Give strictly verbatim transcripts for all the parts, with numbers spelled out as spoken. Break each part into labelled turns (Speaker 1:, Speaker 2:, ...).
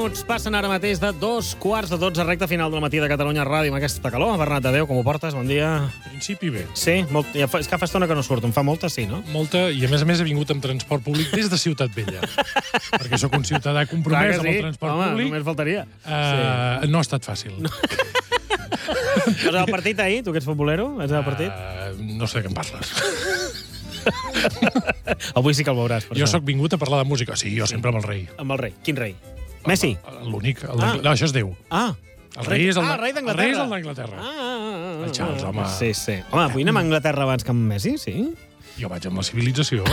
Speaker 1: minuts passen ara mateix de dos quarts de dotze, recta final del matí de Catalunya Ràdio amb aquesta calor. Bernat Tadeu, com ho portes? Bon dia.
Speaker 2: En principi bé.
Speaker 1: Sí? Molt, ja fa, és que fa estona que no surto. Em fa molta, sí, no?
Speaker 2: Molta, i a més a més he vingut amb transport públic des de Ciutat Vella. Perquè sóc un ciutadà compromès
Speaker 1: sí.
Speaker 2: amb el transport
Speaker 1: Home,
Speaker 2: públic.
Speaker 1: només faltaria.
Speaker 2: Uh, sí. No ha estat fàcil. No.
Speaker 1: Vas al partit ahir? Tu que ets futbolero? Vas al partit?
Speaker 2: Uh, no sé de què em parles.
Speaker 1: Avui sí que el veuràs, per
Speaker 2: Jo
Speaker 1: això.
Speaker 2: sóc vingut a parlar de música. Sí, jo sempre amb el rei.
Speaker 1: Amb el rei. Quin rei? Messi?
Speaker 2: L'únic.
Speaker 1: Ah.
Speaker 2: No, això és Déu.
Speaker 1: Ah.
Speaker 2: El rei és el,
Speaker 1: ah, el rei
Speaker 2: el
Speaker 1: d'Anglaterra.
Speaker 2: rei és el d'Anglaterra.
Speaker 1: Ah, ah, ah,
Speaker 2: El Charles, home.
Speaker 1: Sí, sí. Home, avui anem a Anglaterra abans que amb Messi, sí?
Speaker 2: Jo vaig amb la civilització.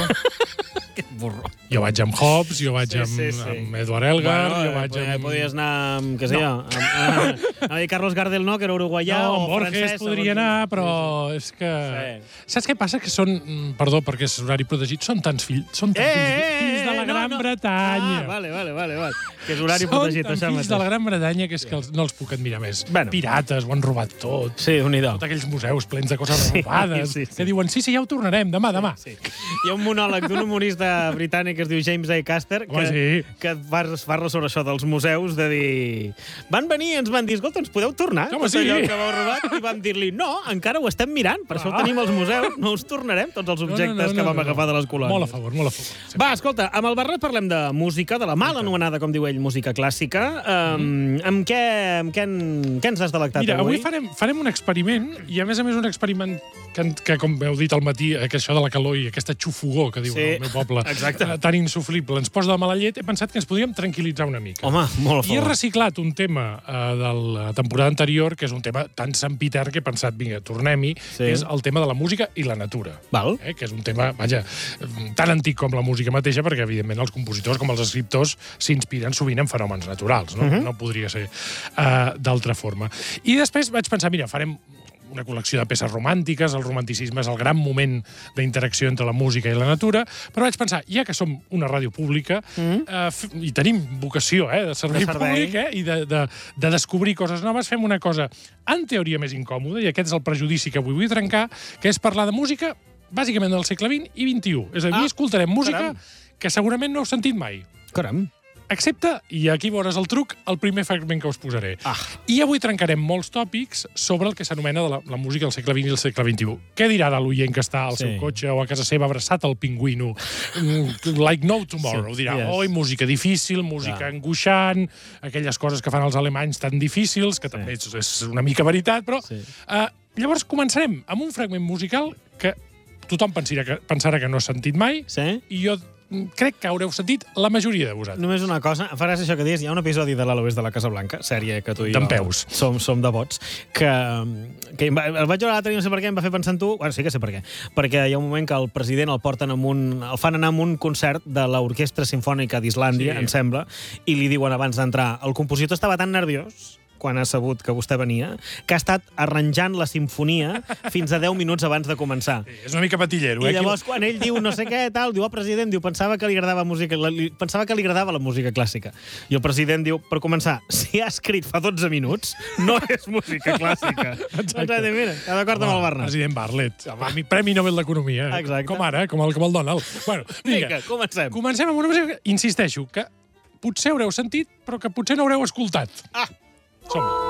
Speaker 1: Que burro.
Speaker 2: Jo vaig amb Hobbes, jo vaig
Speaker 1: Sí,
Speaker 2: amb,
Speaker 1: sí, sí.
Speaker 2: amb Edward Elgar,
Speaker 1: Bueno,
Speaker 2: jo vaig
Speaker 1: eh,
Speaker 2: amb...
Speaker 1: Podies anar amb, què sé jo, amb, amb, amb, amb Carlos Gardel, no, que era uruguaià,
Speaker 2: No,
Speaker 1: o
Speaker 2: amb Borges
Speaker 1: francès.
Speaker 2: podria
Speaker 1: segons-
Speaker 2: anar, però
Speaker 1: Sí,
Speaker 2: és que...
Speaker 1: Sí.
Speaker 2: Saps què passa? Que són, mm, perdó, perquè és horari protegit, són tants fills, són tants
Speaker 1: Eh,
Speaker 2: fills,
Speaker 1: eh, eh,
Speaker 2: fills de la
Speaker 1: no,
Speaker 2: Gran
Speaker 1: no.
Speaker 2: Bretanya.
Speaker 1: Ah, vale, vale, vale, vale. Que és horari
Speaker 2: Són
Speaker 1: protegit,
Speaker 2: tants
Speaker 1: això
Speaker 2: fills
Speaker 1: mateix.
Speaker 2: de la Gran Bretanya que és que els, no els puc admirar més.
Speaker 1: Bueno.
Speaker 2: Pirates, ho han robat tot.
Speaker 1: Sí, un-hi-do.
Speaker 2: Tots aquells museus plens de coses
Speaker 1: Sí,
Speaker 2: robades,
Speaker 1: sí, sí.
Speaker 2: que diuen, sí, sí, ja ho tornarem, demà, demà.
Speaker 1: Sí. Hi ha un monòleg d'un humorista britànic que es diu James A. Caster que,
Speaker 2: Home, sí.
Speaker 1: que fa, parla sobre això dels museus, de dir... Van venir i ens van dir, escolta, ens podeu tornar?
Speaker 2: Home,
Speaker 1: tot
Speaker 2: sí.
Speaker 1: allò que vau robat? I vam dir-li, no, encara ho estem mirant, per això ho
Speaker 2: Ah.
Speaker 1: tenim als museus, no us tornarem tots els objectes
Speaker 2: No, no, no,
Speaker 1: que vam
Speaker 2: no, no.
Speaker 1: agafar de les colònies.
Speaker 2: Molt a favor, molt a favor. Sí.
Speaker 1: Va, escolta, amb el Bernat parlem de música, de la mal anomenada, com diu ell, música clàssica. Um, amb, què, amb què, en, què ens has delectat
Speaker 2: Mira,
Speaker 1: avui?
Speaker 2: avui farem, farem un experiment, i a més a més un experiment que, que com heu dit al matí, que això de la calor i aquesta xufugó que diuen
Speaker 1: Sí,
Speaker 2: al meu poble,
Speaker 1: exacte.
Speaker 2: eh, tan insuflible, ens posa de mala llet, he pensat que ens podríem tranquil·litzar una mica.
Speaker 1: Home, molt a
Speaker 2: I he
Speaker 1: favor.
Speaker 2: reciclat un tema eh, de la temporada anterior, que és un tema tan sempitern que he pensat, vinga, tornem-hi,
Speaker 1: Sí.
Speaker 2: que és el tema de la música i la natura.
Speaker 1: Val.
Speaker 2: Eh, que és un tema, vaja, tan antic com la música mateixa, perquè, evidentment, els compositors, com els escriptors, s'inspiren sovint en fenòmens naturals. No, uh -huh. no podria ser uh, d'altra forma. I després vaig pensar, mira, farem una col·lecció de peces romàntiques, el romanticisme és el gran moment d'interacció entre la música i la natura, però vaig pensar, ja que som una ràdio pública, mm. eh, i tenim vocació eh, de servei,
Speaker 1: De servei.
Speaker 2: públic, eh, i de, de, de descobrir coses noves, fem una cosa, en teoria, més incòmoda, i aquest és el prejudici que avui vull trencar, que és parlar de música, bàsicament del segle vint i vint i u. És a dir,
Speaker 1: Ah,
Speaker 2: escoltarem música
Speaker 1: caram.
Speaker 2: que segurament no heu sentit mai.
Speaker 1: Caram.
Speaker 2: Excepte, i aquí veuràs el truc, el primer fragment que us posaré.
Speaker 1: Ah.
Speaker 2: I avui trencarem molts tòpics sobre el que s'anomena la, la música del segle vint i el segle vint i u. Què dirà ara l'oient que està al
Speaker 1: Sí.
Speaker 2: seu cotxe o a casa seva abraçat al pingüino? Mm, like no tomorrow.
Speaker 1: Sí,
Speaker 2: Dirà,
Speaker 1: yes.
Speaker 2: oi, música difícil, música
Speaker 1: Clar.
Speaker 2: angoixant, aquelles coses que fan els alemanys tan difícils, que
Speaker 1: Sí.
Speaker 2: també és, és una mica veritat, però...
Speaker 1: Sí.
Speaker 2: Uh, llavors començarem amb un fragment musical que tothom pensarà que, pensarà que no has sentit mai,
Speaker 1: Sí?
Speaker 2: i jo crec que haureu sentit la majoria de vosaltres.
Speaker 1: Només una cosa, faràs això que dius, hi ha un episodi de l'Aloest de la Casa Blanca, sèrie que tu i jo
Speaker 2: Dempeus.
Speaker 1: som, som devots, que, que em va- el vaig veure l'altre dia, no sé per què, em va fer pensar en tu, bueno, sí que sé per què, perquè hi ha un moment que el president el porten amb un, el fan anar amb un concert de l'Orquestra Simfònica d'Islàndia,
Speaker 2: Sí.
Speaker 1: em sembla, i li diuen abans d'entrar, el compositor estava tan nerviós quan ha sabut que vostè venia, que ha estat arranjant la sinfonia fins a deu minuts abans de començar.
Speaker 2: Sí, és una mica patillero,
Speaker 1: I
Speaker 2: eh?
Speaker 1: llavors, quan ell diu no sé què, tal, diu, el president, diu, pensava que li agradava música, li, pensava que li agradava la música clàssica. I el president diu, per començar, si ha escrit fa dotze minuts, no és música clàssica. Exacte. Mira, està d'acord amb el Bernat.
Speaker 2: President Bartlett, premi, Premi Nobel d'Economia. eh?
Speaker 1: Exacte.
Speaker 2: Com ara, eh? com el, com el Donald. Bueno, vinga,
Speaker 1: Vinga, comencem.
Speaker 2: comencem amb una música, insisteixo, que potser haureu sentit, però que potser no haureu escoltat.
Speaker 1: Ah.
Speaker 2: Som-hi.